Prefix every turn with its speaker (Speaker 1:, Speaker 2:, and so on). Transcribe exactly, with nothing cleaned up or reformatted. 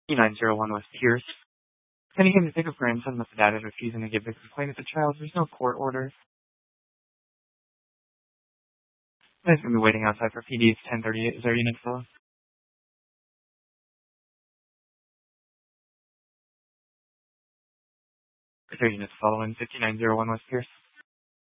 Speaker 1: nine zero one West Pierce. Sending him to pick up grandson with the dad is refusing to give the complaint at the child. There's no court order. He's going to be waiting outside for P D. It's ten thirty-eight. Is there a unit full? Is there units following fifty-nine oh one West Pierce?